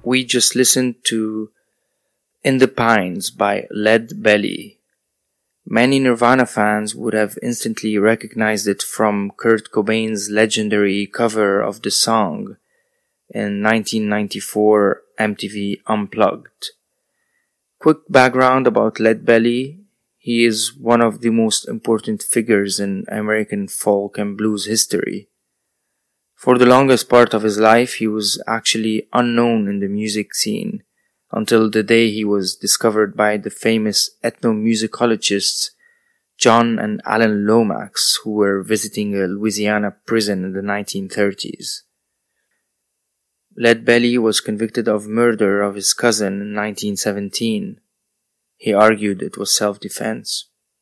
we just listened to In the Pines by Lead Belly. Many Nirvana fans would have instantly recognized it from Kurt Cobain's legendary cover of the song in 1994 MTV Unplugged. Quick background about Lead Belly. He is one of the most important figures in American folk and blues history. For the longest part of his life, he was actually unknown in the music scene until the day he was discovered by the famous ethnomusicologists John and Alan Lomax, who were visiting a Louisiana prison in the 1930s. Lead Belly was convicted of murder of his cousin in 1917. He argued it was self-defense.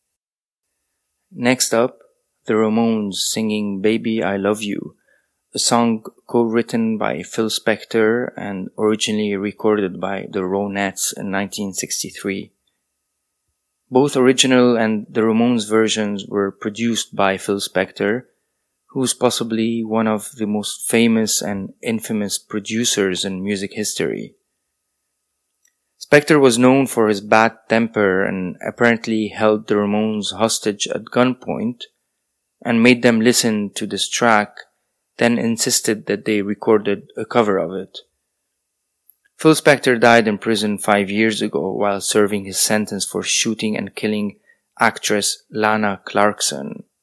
Next up, the Ramones singing Baby I Love You, a song co-written by Phil Spector and originally recorded by the Ronettes in 1963. Both original and the Ramones versions were produced by Phil Spector, who is possibly one of the most famous and infamous producers in music history. Spector was known for his bad temper and apparently held the Ramones hostage at gunpoint and made them listen to this track, then insisted that they recorded a cover of it. Phil Spector died in prison 5 years ago while serving his sentence for shooting and killing actress Lana Clarkson.